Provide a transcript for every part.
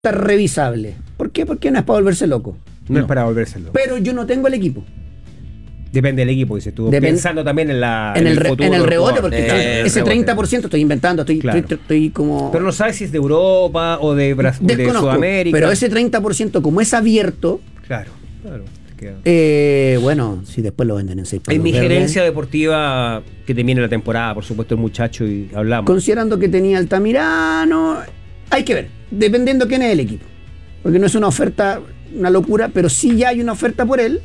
revisable. ¿Por qué? Porque no es para volverse loco. No es para volverse loco. Pero yo no tengo el equipo. Depende del equipo, dices tú. Pensando también en el futuro. En el rebote, porque ese 30% estoy inventando, estoy como... Pero no sabes si es de Europa o de Sudamérica. Pero ese 30%, como es abierto... Claro. Bueno, si después lo venden en 6 palos. En mi gerencia deportiva, que termine la temporada, por supuesto, el muchacho, y hablamos. Considerando que tenía Altamirano, hay que ver, dependiendo quién es el equipo. Porque no es una oferta, una locura, pero sí ya hay una oferta por él.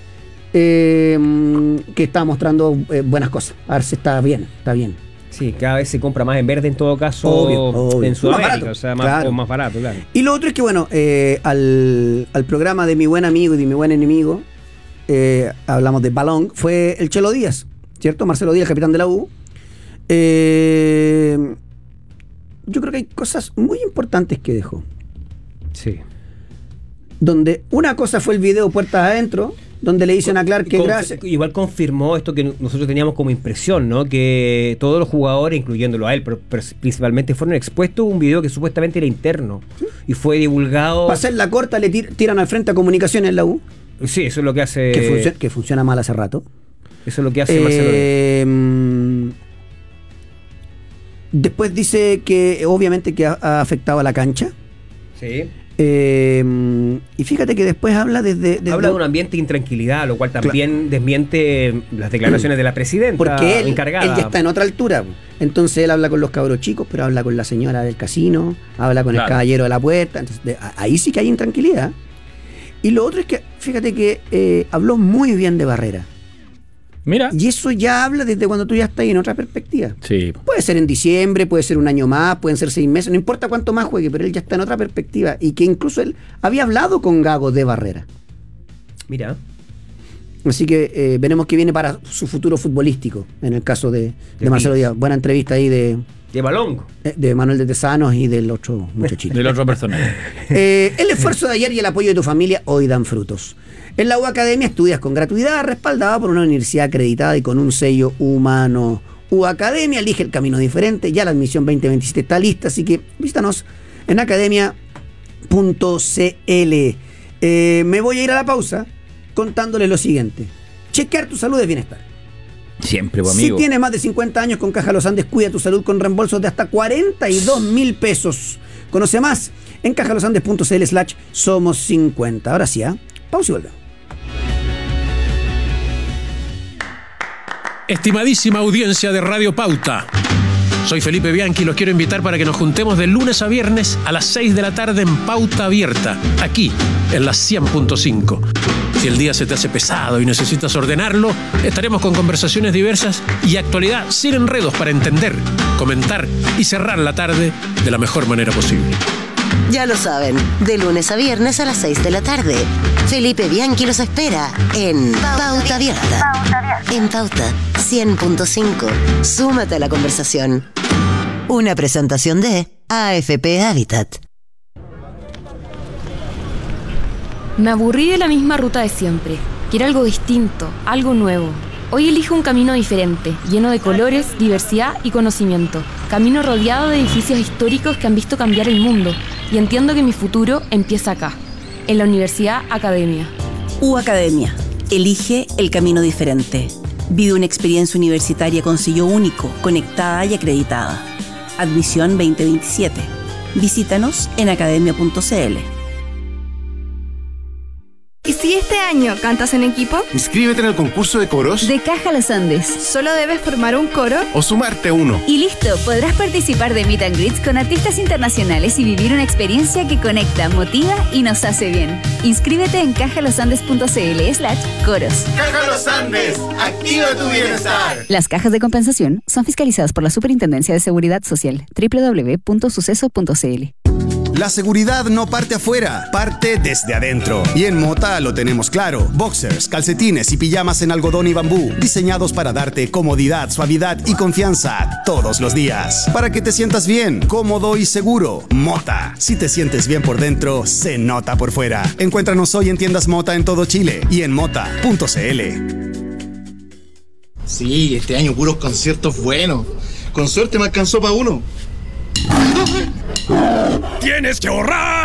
Que está mostrando buenas cosas. A ver si está bien. Sí, cada vez se compra más en verde en todo caso. Obvio. En Sudamérica, o sea, más barato, claro. Y lo otro es que, bueno, al programa de mi buen amigo y de mi buen enemigo, hablamos de Balón, fue el Chelo Díaz, ¿cierto? Marcelo Díaz, capitán de la U. Yo creo que hay cosas muy importantes que dejó. Sí. Donde una cosa fue el video Puertas Adentro, donde le dicen a Clark que gracias. Igual confirmó esto que nosotros teníamos como impresión, ¿no? Que todos los jugadores, incluyéndolo a él, pero principalmente, fueron expuestos a un video que supuestamente era interno. ¿Sí? Y fue divulgado. Para hacer la corta, le tiran al frente a Comunicaciones en la U. Sí, eso es lo que hace. Que funciona mal hace rato. Eso es lo que hace Marcelo. Después dice que obviamente que ha afectado a la cancha. Sí. Y fíjate que después habla habla de un ambiente de intranquilidad, lo cual también desmiente las declaraciones de la presidenta. Porque él ya está en otra altura. Entonces él habla con los cabros chicos, pero habla con la señora del casino, habla con el caballero de la puerta. Entonces, ahí sí que hay intranquilidad. Y lo otro es que, fíjate que habló muy bien de Barrera. Mira. Y eso ya habla desde cuando tú ya estás ahí en otra perspectiva. Sí. Puede ser en diciembre, puede ser un año más, pueden ser 6 meses, no importa cuánto más juegue, pero él ya está en otra perspectiva. Y que incluso él había hablado con Gago de Barrera. Mira. Así que veremos qué viene para su futuro futbolístico, en el caso de Marcelo Díaz. Buena entrevista ahí de Balón. De Manuel de Tesanos y del otro muchachito. Del otro personaje. El esfuerzo de ayer y el apoyo de tu familia hoy dan frutos. En la U Academia estudias con gratuidad, respaldada por una universidad acreditada y con un sello humano. U Academia elige el camino diferente. Ya la admisión 2027 está lista, así que visítanos en academia.cl. Me voy a ir a la pausa contándoles lo siguiente. Chequear tu salud es bienestar. Siempre, amigo. Si tienes más de 50 años, con Caja Los Andes cuida tu salud con reembolsos de hasta 42.000 pesos. Conoce más en cajalosandes.cl/somos 50. Ahora sí, pausa y volvemos. Estimadísima audiencia de Radio Pauta, soy Felipe Bianchi y los quiero invitar para que nos juntemos de lunes a viernes a las 6 de la tarde en Pauta Abierta, aquí en la 100.5. Si el día se te hace pesado y necesitas ordenarlo, estaremos con conversaciones diversas y actualidad sin enredos para entender, comentar y cerrar la tarde de la mejor manera posible. Ya lo saben, de lunes a viernes a las 6 de la tarde. Felipe Bianchi los espera en Pauta Abierta. En Pauta 100.5. Súmate a la conversación. Una presentación de AFP Habitat. Me aburrí de la misma ruta de siempre. Quiero algo distinto, algo nuevo. Hoy elijo un camino diferente, lleno de colores, diversidad y conocimiento. Camino rodeado de edificios históricos que han visto cambiar el mundo. Y entiendo que mi futuro empieza acá, en la Universidad Academia. U Academia. Elige el camino diferente. Vive una experiencia universitaria con sello único, conectada y acreditada. Admisión 2027. Visítanos en academia.cl. ¿Y si este año cantas en equipo? Inscríbete en el concurso de coros de Caja Los Andes. Solo debes formar un coro o sumarte a uno. Y listo, podrás participar de Meet and Greets con artistas internacionales y vivir una experiencia que conecta, motiva y nos hace bien. Inscríbete en cajalosandes.cl/coros. Caja Los Andes, activa tu bienestar. Las cajas de compensación son fiscalizadas por la Superintendencia de Seguridad Social. www.suceso.cl. La seguridad no parte afuera, parte desde adentro. Y en Mota lo tenemos claro. Boxers, calcetines y pijamas en algodón y bambú, diseñados para darte comodidad, suavidad y confianza todos los días. Para que te sientas bien, cómodo y seguro. Mota. Si te sientes bien por dentro, se nota por fuera. Encuéntranos hoy en tiendas Mota en todo Chile y en mota.cl. Sí, este año puros conciertos buenos. Con suerte me alcanzó para uno. ¡Tienes que ahorrar!